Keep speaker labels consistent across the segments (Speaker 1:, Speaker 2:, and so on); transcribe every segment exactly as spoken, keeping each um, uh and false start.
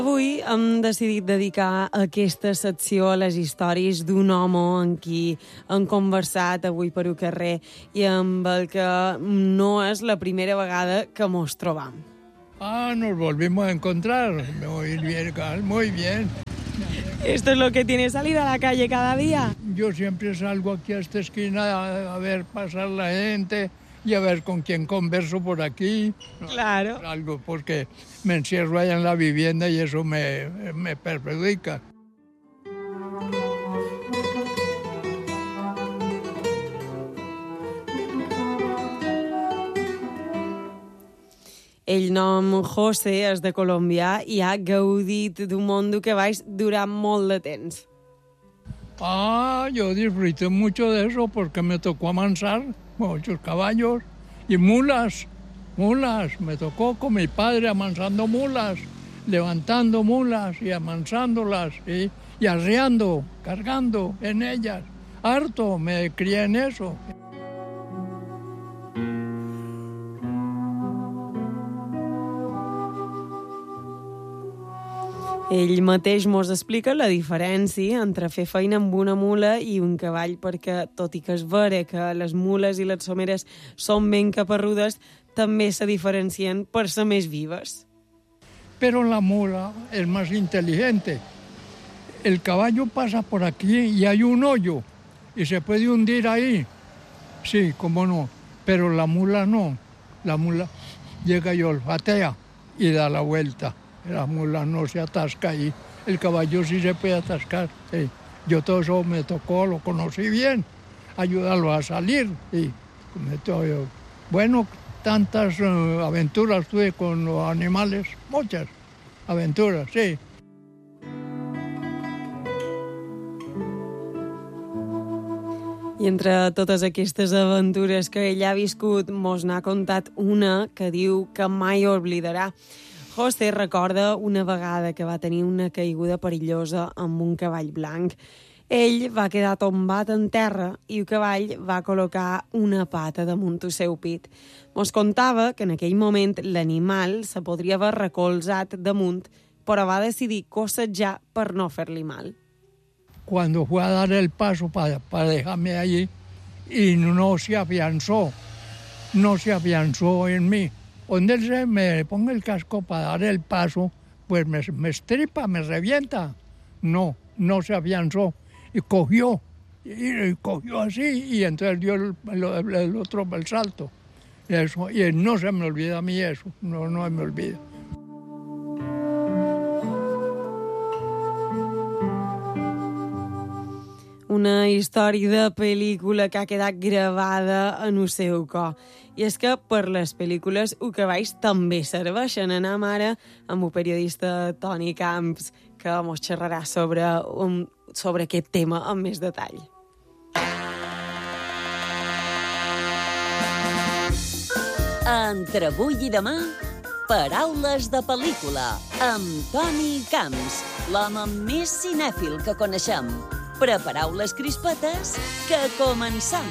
Speaker 1: Avui hem decidit dedicar aquesta secció a les històries d'un home amb qui hem conversat avui per un carrer i amb el que no és la primera vegada que mos trobam.
Speaker 2: Ah, nos volvimos a encontrar. Muy bien, muy bien.
Speaker 1: ¿Esto es lo que tiene salir a la calle cada día?
Speaker 2: Yo siempre salgo aquí a esta esquina a, a ver pasar la gente y a ver con quién converso por aquí.
Speaker 1: Claro.
Speaker 2: Algo, porque me encierro allá en la vivienda y eso me, me perjudica.
Speaker 1: El nom José és de Colombià i ha gaudit d'un món que vaig durant molt de temps.
Speaker 2: Ah, yo disfruté mucho de eso porque me tocó amansar muchos caballos y mulas, mulas. Me tocó con mi padre amansando mulas, levantando mulas y amansándolas y, y arreando, cargando en ellas. Harto, me crié en eso.
Speaker 1: Ell mateix mos explica la diferència entre fer feina amb una mula i un cavall, perquè, tot i que és vera que les mules i les someres són ben caparrudes, també se diferencien per ser més vives.
Speaker 2: Pero la mula es más inteligente. El caballo pasa por aquí y hay un hoyo y se puede hundir ahí. Sí, cómo no. Pero la mula no. La mula llega y olfatea y da la vuelta. La mula no se atasca ahí. El caballo sí se puede atascar. Sí. Yo todo eso me tocó, lo conocí bien. Ayudarlo a salir. Sí. Bueno, tantas uh, aventuras tuve con los animales. Muchas aventuras, sí.
Speaker 1: I entre totes aquestes aventures que ell ha viscut, mos n'ha contat una que diu que mai oblidarà. José recorda una vegada que va tenir una caiguda perillosa amb un cavall blanc. Ell va quedar tombat en terra i el cavall va col·locar una pata damunt el seu pit. Mos contava que en aquell moment l'animal se podria haver recolzat damunt, però va decidir cossejar per no fer-li mal.
Speaker 2: Cuando fue a dar el paso para, para dejarme allí y no se afianzó, no se afianzó en mí. Donde él se me ponga el casco para dar el paso, pues me, me estripa, me revienta. No, no se afianzó. Y cogió, y, y cogió así, y entonces dio el, el, el otro el salto. Y, eso, y no se me olvida a mí eso, no, no me olvida.
Speaker 1: Una història de pel·lícula que ha quedat gravada en el seu cor. I és que per les pel·lícules els cavalls també serveixen. Anem ara amb el periodista Toni Camps, que mos xerrarà sobre, un, sobre aquest tema amb més detall.
Speaker 3: Entre avui i demà, paraules de pel·lícula, amb Toni Camps, l'home més cinèfil que coneixem. Prepareu les crispetes, que comencem!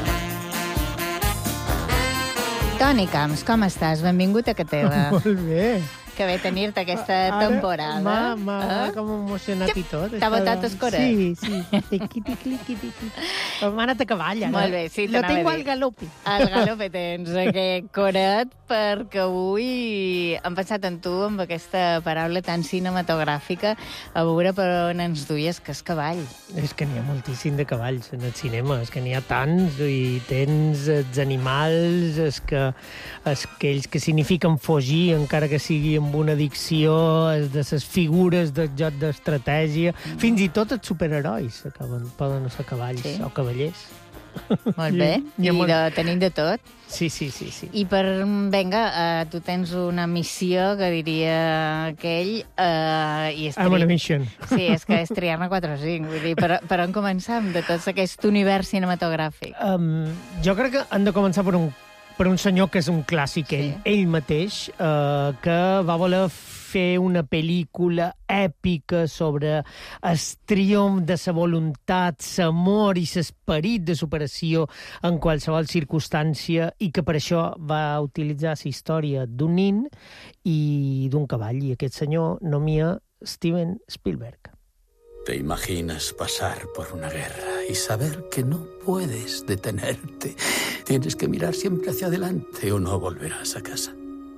Speaker 4: Toni Camps, com estàs? Benvingut a Cateva.
Speaker 5: Molt bé.
Speaker 4: Que bé tenir-te aquesta Ara, temporada.
Speaker 5: M'ha eh? com emocionat i tot.
Speaker 4: T'ha botat el coret?
Speaker 5: Sí, sí. Tiqui, tiqui, tiqui, tiqui. M'ha anat a cavall, ara.
Speaker 4: Molt bé, sí,
Speaker 5: Lo tengo al galope.
Speaker 4: Al galope tens aquest coret, perquè avui hem pensat en tu, amb aquesta paraula tan cinematogràfica, a veure per on ens duies, que és cavall.
Speaker 5: És que n'hi ha moltíssim de cavalls en el cinema, és que n'hi ha tants, i tens els animals, és que, és aquells que signifiquen fugir, encara que sigui amb una dicció, és de les figures del joc d'estratègia, mm. fins i tot els superherois acaben, poden ser cavalls sí. o cavallers.
Speaker 4: Molt bé, i, i molt... de, tenim de tot.
Speaker 5: Sí, sí, sí, sí.
Speaker 4: I per, vinga, uh, tu tens una missió, que diria aquell... Uh, i
Speaker 5: I'm on a mission.
Speaker 4: Sí, és que és triar-ne quatre o cinc. Vull dir, per, per on començam de tot aquest univers cinematogràfic?
Speaker 5: Um, jo crec que han de començar per un per un senyor que és un clàssic, ell, sí. ell mateix, eh, que va voler fer una pel·lícula èpica sobre el triomf de la voluntat, l'amor i l'esperit de superació en qualsevol circumstància, i que per això va utilitzar la història d'un nin i d'un cavall. I aquest senyor nomia Steven Spielberg.
Speaker 6: Te imaginas pasar por una guerra y saber que no puedes detenerte. Tienes que mirar siempre hacia adelante o no volverás a casa.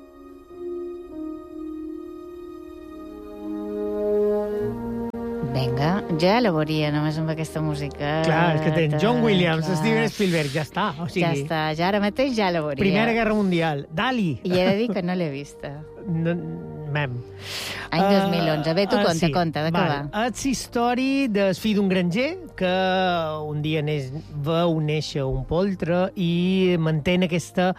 Speaker 4: Vinga, ja la veuria només amb aquesta música.
Speaker 5: Clar, és que tens John Williams,
Speaker 4: clar.
Speaker 5: Steven Spielberg, ja està. O sigui,
Speaker 4: Ja està, ja ara mateix ja la veuria.
Speaker 5: Primera Guerra Mundial, Dali.
Speaker 4: I he de dir que no l'he vista.
Speaker 5: No, mem.
Speaker 4: Any dos mil onze. Bé, tu
Speaker 5: Uh,
Speaker 4: conta,
Speaker 5: sí.
Speaker 4: conta, de què
Speaker 5: Val.
Speaker 4: va?
Speaker 5: És història del fill d'un granger que un dia neix, veu néixer un poltre i mantén aquesta,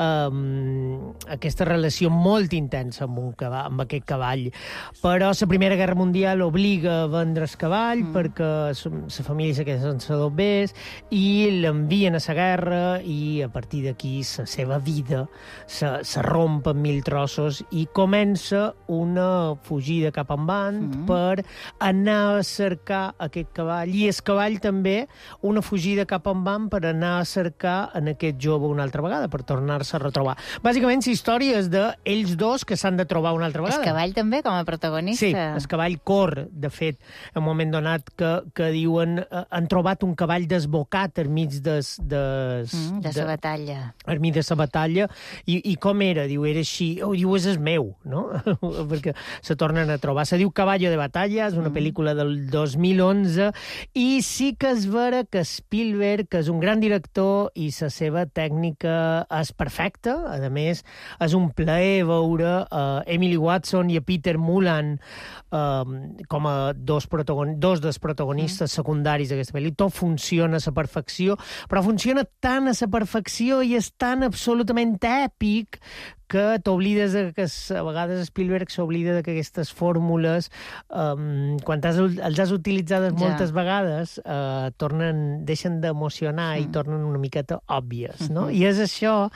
Speaker 5: um, aquesta relació molt intensa amb, un cavall, amb aquest cavall. Però la Primera Guerra Mundial obliga a vendre el cavall mm. perquè la família se queda sense dobbers i l'envien a la guerra, i a partir d'aquí la seva vida se, se romp en mil trossos i comença una fugida cap endavant mm. per anar a cercar aquest cavall, i el cavall també una fugida cap endavant per anar a cercar en aquest jove una altra vegada, per tornar-se a retrobar. Bàsicament, la història és d'ells dos que s'han de trobar una altra vegada.
Speaker 4: El cavall també, com a protagonista?
Speaker 5: Sí, el cavall cor, de fet, en un moment donat que, que diuen eh, han trobat un cavall desbocat enmig des, des,
Speaker 4: Mm, de la batalla.
Speaker 5: Enmig de la batalla, i, i com era? Diu, era així, oh, diu, és el meu, no? Perquè se tornen a trobar. Se diu Caballo de batalla, és una mm. pel·lícula del dos mil onze, i sí que és vera que Spielberg, que és un gran director, i la seva tècnica és perfecta. A més, és un plaer veure uh, Emily Watson i a Peter Mullan uh, com a dos, protagon dos dels protagonistes mm. secundaris d'aquesta pel·li. Tot funciona a la perfecció, però funciona tan a la perfecció i és tan absolutament èpic que t'oblides de que a vegades Spielberg s'oblida de que aquestes fórmules, um, quan has, els has utilitzades ja. moltes vegades, uh, tornen, deixen d'emocionar mm. i tornen una miqueta òbvies, no? Mm -hmm. I és això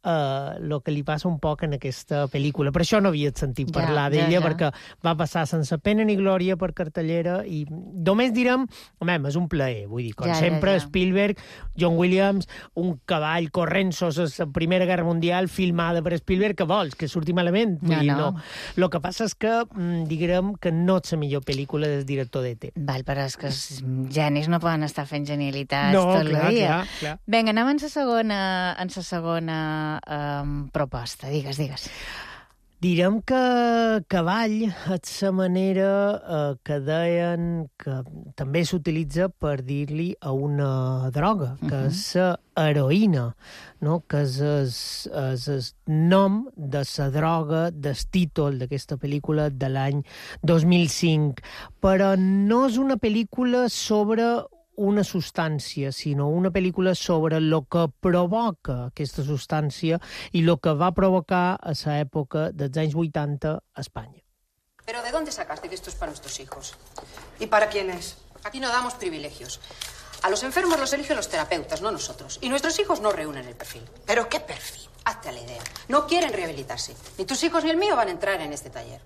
Speaker 5: el uh, que li passa un poc en aquesta pel·lícula. Per això no havia sentit parlar ja, d'ella, ja, ja. perquè va passar sense pena ni glòria per cartellera, i només direm, home, és un plaer, vull dir, com ja, sempre, ja, ja. Spielberg, John Williams, un cavall corrent sols a la Primera Guerra Mundial, filmada per Spielberg, que vols, que surti malament.
Speaker 4: No, no.
Speaker 5: no. El que passa és que, diguem, que no és la millor pel·lícula del director d'E T.
Speaker 4: Val, però és que els genis no poden estar fent genialitats
Speaker 5: no,
Speaker 4: tot
Speaker 5: clar,
Speaker 4: el dia.
Speaker 5: Clar, clar.
Speaker 4: Vinga, anem en la segona, en la segona um, proposta. Digues, digues.
Speaker 5: Direm que cavall és la manera eh, que deien que també s'utilitza per dir-li a una droga, que uh -huh. és la heroïna, no? Que és el, és el nom de la droga del títol d'aquesta pel·lícula de l'any dos mil cinc. Però no és una pel·lícula sobre una substància, sinó una pel·lícula sobre el que provoca aquesta substància i el que va provocar a l'època dels anys vuitanta a Espanya.
Speaker 7: ¿Pero de dónde sacaste que esto es para nuestros hijos? ¿Y para quién es? Aquí no damos privilegios. A los enfermos los eligen los terapeutas, no nosotros. Y nuestros hijos no reúnen el perfil.
Speaker 8: ¿Pero qué perfil?
Speaker 7: Hazte la idea. No quieren rehabilitarse. Ni tus hijos ni el mío van a entrar en este taller.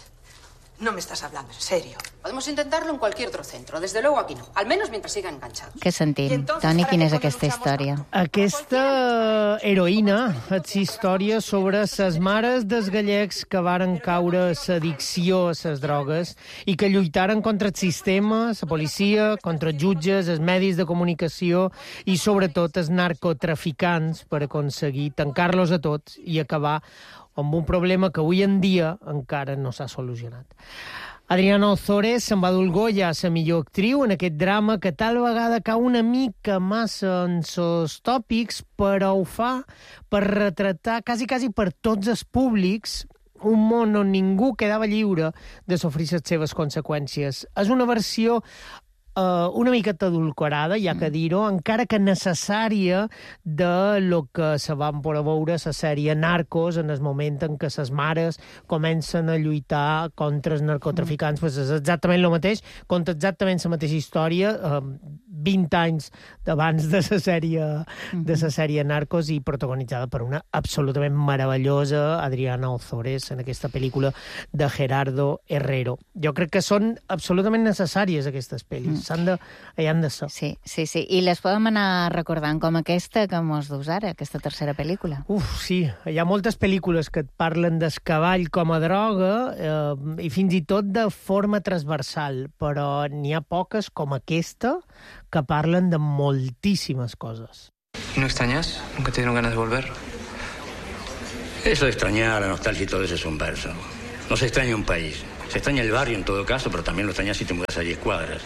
Speaker 8: No me estás hablando, en serio.
Speaker 7: Podemos intentarlo en cualquier otro centro. Desde luego aquí no. Al menos mientras sigan enganchados.
Speaker 4: Què sentim? Toni, quina és aquesta història?
Speaker 5: Aquesta heroïna és història sobre les mares dels gallecs que varen caure a l'addicció a les drogues i que lluitaren contra el sistema, la policia, contra els jutges, els medis de comunicació i, sobretot, els narcotraficants per aconseguir tancar-los a tots i acabar amb un problema que avui en dia encara no s'ha solucionat. Adriana Ozores se'n va dur el Goya a la millor actriu en aquest drama que tal vegada cau una mica massa en els tòpics, però ho fa per retratar quasi, quasi per tots els públics un món on ningú quedava lliure de sofrir les seves conseqüències. És una versió uh, una miqueta adulcorada, hi ha que dir-ho, encara que necessària de lo que se van poder veure la sèrie Narcos en el moment en què les mares comencen a lluitar contra els narcotraficants. Pues és exactament el mateix, conta exactament la mateixa història, uh, vint anys abans de la sèrie, de la sèrie Narcos i protagonitzada per una absolutament meravellosa Adriana Ozores en aquesta pel·lícula de Gerardo Herrero. Jo crec que són absolutament necessàries aquestes pel·lis. S'han de, hi han de ser.
Speaker 4: Sí, sí, sí. I les podem anar recordant com aquesta que mos dus ara, aquesta tercera pel·lícula.
Speaker 5: Uf, sí. Hi ha moltes pel·lícules que et parlen del cavall com a droga eh, i fins i tot de forma transversal, però n'hi ha poques com aquesta que parlen de moltíssimes coses.
Speaker 9: ¿No extrañas? ¿Nunca te dieron ganas de volver?
Speaker 6: Eso de extrañar, la nostalgia y todo eso es un verso. No se extraña un país. Se extraña el barrio en todo caso, pero también lo extrañas si te mudas a diez cuadras.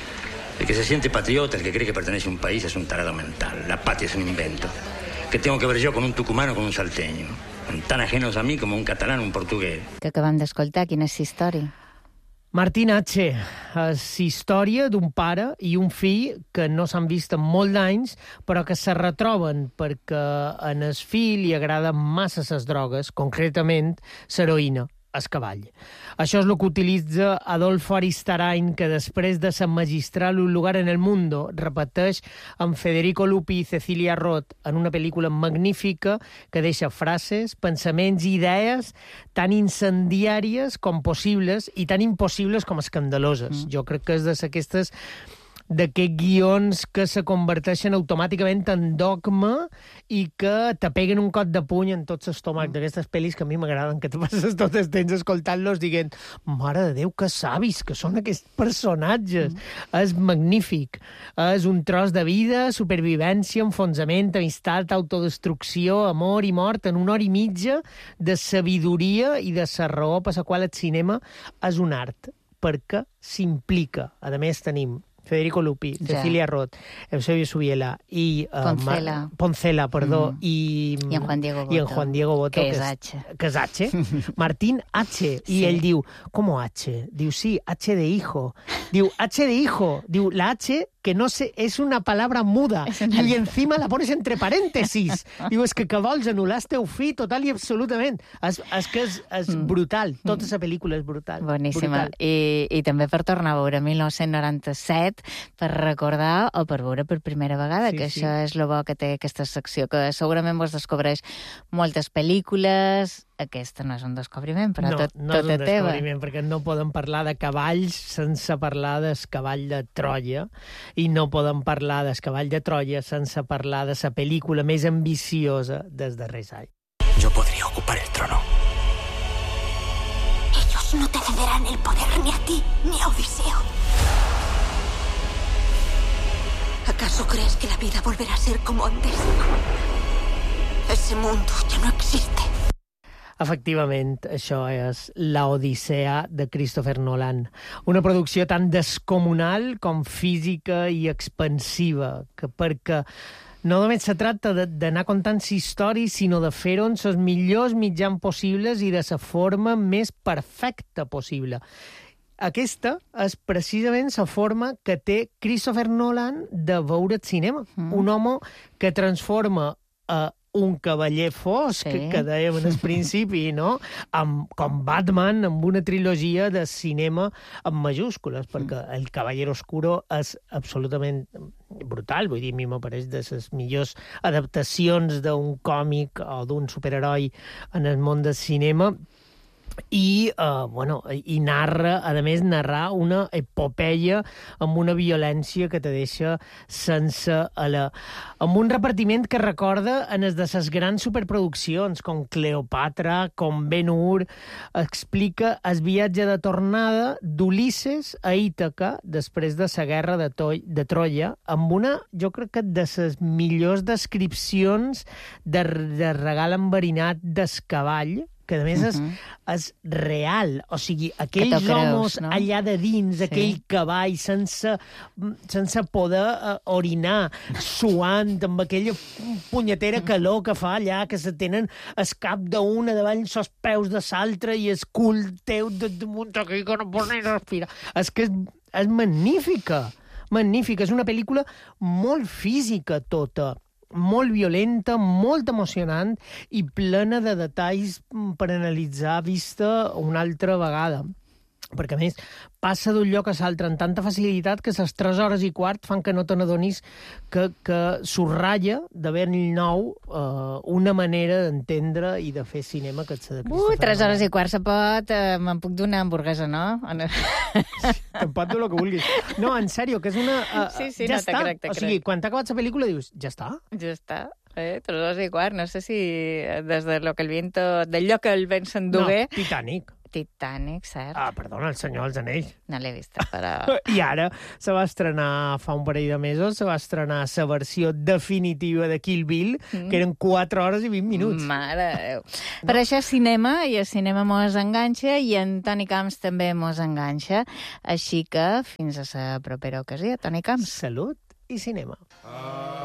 Speaker 6: El que se siente patriota, el que cree que pertenece a un país, es un tarado mental. La patria es un invento. ¿Qué tengo que ver yo con un tucumano o con un salteño? Tan ajenos a mí como un catalán o un portugués.
Speaker 4: Que acabem d'escoltar, quina és la història?
Speaker 5: Martín H. és història d'un pare i un fill que no s'han vist en molt d'anys, però que se retroben perquè en el fill li agraden massa les drogues, concretament l'heroïna, el cavall. Això és el que utilitza Adolfo Aristarain, que després de ser magistral Un lugar en el mundo repeteix amb Federico Lupi i Cecilia Roth en una pel·lícula magnífica que deixa frases, pensaments i idees tan incendiàries com possibles i tan impossibles com escandaloses. Mm. Jo crec que és d'aquestes d'aquests guions que se converteixen automàticament en dogma i que te peguen un cop de puny en tot l'estómac d'aquestes pel·lis que a mi m'agraden, que te passes tot el temps escoltant-los dient, mare de Déu, que savis que són aquests personatges. Mm. És magnífic. És un tros de vida, supervivència, enfonsament, amistat, autodestrucció, amor i mort en una hora i mitja de sabidoria i de la raó per la qual el cinema és un art, perquè s'implica. A més, tenim Federico Lupi, ja. Cecilia Roth, Eusebio Subiela i... Uh,
Speaker 4: Poncela.
Speaker 5: Mar... Poncela, perdó,
Speaker 4: mm.
Speaker 5: i...
Speaker 4: I en Juan Diego Boto.
Speaker 5: I en Juan Diego Boto,
Speaker 4: que és H.
Speaker 5: Que és H. Martín H. I sí. Ell diu, com H? Diu, sí, H de hijo. Diu, H de hijo. Diu, la H que no sé, és una palabra muda. Una... I encima la pones entre parèntesis. Diu, és que que vols anul·lar el teu fill total i absolutament. És, és que és, és brutal. Tota la pel·lícula és brutal.
Speaker 4: Boníssima.
Speaker 5: Brutal.
Speaker 4: I, I també per tornar a veure mil nou-cents noranta-set, per recordar o per veure per primera vegada, sí, que sí. Això és el bo que té aquesta secció, que segurament vos descobreix moltes pel·lícules. Aquesta no és un descobriment, però
Speaker 5: no,
Speaker 4: tot,
Speaker 5: no
Speaker 4: tot
Speaker 5: és un
Speaker 4: teva.
Speaker 5: descobriment, perquè no podem parlar de cavalls sense parlar del cavall de Troia, i no podem parlar del cavall de Troia sense parlar de la pel·lícula més ambiciosa dels darrers anys.
Speaker 10: Yo podría ocupar el trono.
Speaker 11: Ellos no te cederán el poder ni a ti ni a Odiseo. ¿Acaso crees que la vida volverá a ser como antes? Ese mundo ya no existe.
Speaker 5: Efectivament, això és La Odissea de Christopher Nolan. Una producció tan descomunal com física i expansiva, que perquè no només se tracta d'anar contant històries, sinó de fer-ho en els millors mitjans possibles i de la forma més perfecta possible. Aquesta és precisament la forma que té Christopher Nolan de veure el cinema. Mm. Un home que transforma a un cavaller fosc, sí. que dèiem al principi, no? Amb, com Batman, amb una trilogia de cinema amb majúscules, perquè El Caballero Oscuro és absolutament brutal, vull dir, a mi m'apareix de les millors adaptacions d'un còmic o d'un superheroi en el món del cinema. I, uh, bueno, i narra, a més, narrar una epopeia amb una violència que te deixa sense alè. Amb un repartiment que recorda en les de les grans superproduccions, com Cleopatra, com Ben-Hur, explica el viatge de tornada d'Ulisses a Ítaca després de la guerra de, to de Troia, amb una, jo crec que de les millors descripcions de, de regal enverinat del cavall, que a més és, uh-huh. és real. O sigui, aquells creus, homes no? allà de dins, sí. aquell cavall, sense, sense poder uh, orinar, suant, amb aquella punyetera calor que fa allà, que se tenen el cap d'una davant els peus de l'altre i el cul teu damunt aquí, que no pots ni respirar. És que és, és magnífica. magnífica. És una pel·lícula molt física tota, molt violenta, molt emocionant i plena de detalls per analitzar vista una altra vegada. Perquè, a més, passa d'un lloc a l'altre amb tanta facilitat que les tres hores i quart fan que no te n'adonis que, que subratlla de ben nou eh, una manera d'entendre i de fer cinema que ets de Christopher
Speaker 4: Uh, tres hores i quart se pot... Eh, me'n puc donar hamburguesa, no?
Speaker 5: Te'n pot dur el que vulguis. No, en sèrio, que és una... Uh,
Speaker 4: sí, sí,
Speaker 5: ja
Speaker 4: no, te
Speaker 5: està.
Speaker 4: crec, te
Speaker 5: O sigui,
Speaker 4: crec.
Speaker 5: quan t'ha acabat la pel·lícula dius, ja està?
Speaker 4: Ja està. Eh, tres hores i quart. No sé si des de lo que el viento... Del lloc que el vent s'endugué...
Speaker 5: No, Titanic.
Speaker 4: Titanic, cert.
Speaker 5: Ah, perdona, El senyor dels anells.
Speaker 4: No l'he vista, però...
Speaker 5: I ara se va estrenar fa un parell de mesos, se va estrenar la versió definitiva de Kill Bill, mm. que eren quatre hores i vint minuts.
Speaker 4: Mare de Déu. No. Per això és cinema, i el cinema mos enganxa, i en Toni Camps també mos enganxa. Així que fins a la propera ocasió, Toni Camps.
Speaker 5: Salut i cinema. Ah.